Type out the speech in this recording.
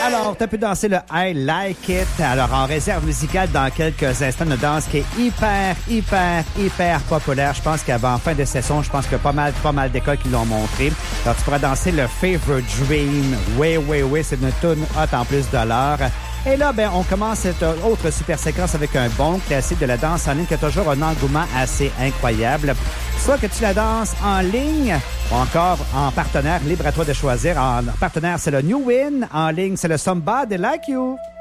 Alors, tu as pu danser le I Like It. Alors, en réserve musicale, dans quelques instants, une danse qui est hyper populaire. Je pense qu'avant fin de saison, je pense qu'il y a pas mal d'écoles qui l'ont montré. Alors, tu pourras danser le Fever Dream. Oui, c'est une tune hot en plus de l'heure. Et là, on commence cette autre super séquence avec un bon classique de la danse en ligne qui a toujours un engouement assez incroyable. Soit que tu la danses en ligne ou encore en partenaire, libre à toi de choisir. En partenaire, c'est le New Win. En ligne, c'est le Somebody Like You.